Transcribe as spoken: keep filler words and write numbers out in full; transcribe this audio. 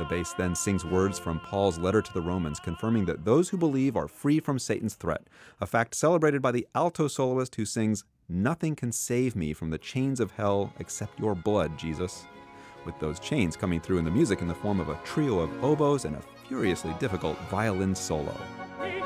The bass then sings words from Paul's letter to the Romans, confirming that those who believe are free from Satan's threat, a fact celebrated by the alto soloist who sings, "Nothing can save me from the chains of hell except your blood, Jesus," with those chains coming through in the music in the form of a trio of oboes and a furiously difficult violin solo.